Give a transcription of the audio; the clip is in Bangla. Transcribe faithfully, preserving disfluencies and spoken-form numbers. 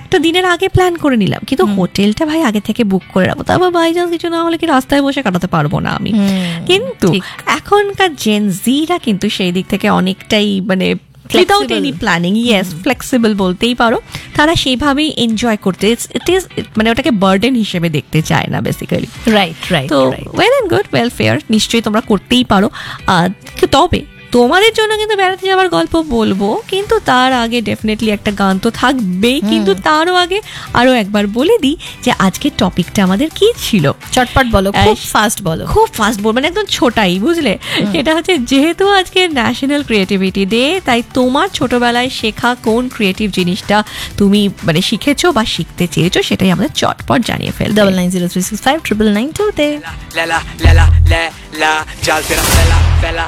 একটা দিনের আগে প্ল্যান করে নিলাম, কিন্তু হোটেলটা ভাই আগে থেকে বুক করে রাখবো, তারপর বাই চান্স কিছু না হলে কি রাস্তায় বসে কাটাতে পারবো না আমি। কিন্তু এখনকার জেন জিরা কিন্তু সেই দিক থেকে অনেকটাই মানে without any planning, yes flexible বলতেই পারো, তারা সেইভাবেই এনজয় করতে, ইট ইজ মানে ওটাকে বার্ডেন হিসেবে দেখতে চায় না বেসিক্যালি। রাইট রাইট তো ওয়েল অ্যান্ড গুড, ওয়েলফেয়ার নিশ্চয়ই তোমরা করতেই পারো। তবে তোমাদের জন্য কিন্তু বেড়াতে যাওয়ার গল্প বলবো, কিন্তু তার আগে ডেফিনেটলি একটা গান তো থাকবেই, কিন্তু তারও আগে আরো একবার বলে দিই যে আজকের টপিকটা আমাদের কি ছিল। চটপট বলো, খুব ফাস্ট বলো, খুব ফাস্ট বল, মানে একদম ছোটাই, বুঝলে? এটা হচ্ছে যেহেতু আজকে ন্যাশনাল ক্রিয়েটিভিটি ডে, তাই তোমার ছোটবেলায় শেখা কোন ক্রিয়েটিভ জিনিসটা তুমি মানে শিখেছো বা শিখতে চেয়েছো সেটাই আমাদের চটপট জানিয়ে fail. Double nine zero three six five triple nine two তে